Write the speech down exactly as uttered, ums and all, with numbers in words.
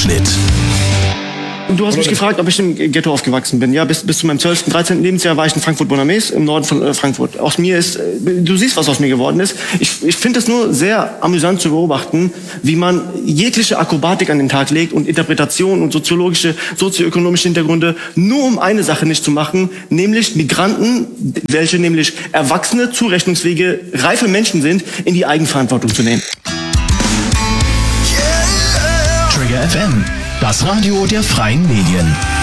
Lebensabschnitt. Du hast mich gefragt, ob ich im Ghetto aufgewachsen bin. Ja, bis, bis zu meinem zwölften, dreizehnten Lebensjahr war ich in Frankfurt-Bonames, im Norden von äh, Frankfurt. Aus mir ist, äh, du siehst, was aus mir geworden ist. Ich, ich finde es nur sehr amüsant zu beobachten, wie man jegliche Akrobatik an den Tag legt und Interpretation und soziologische, sozioökonomische Hintergründe, nur um eine Sache nicht zu machen, nämlich Migranten, welche nämlich erwachsene, zurechnungsfähige, reife Menschen sind, in die Eigenverantwortung zu nehmen. Trigger F M, das Radio der freien Medien.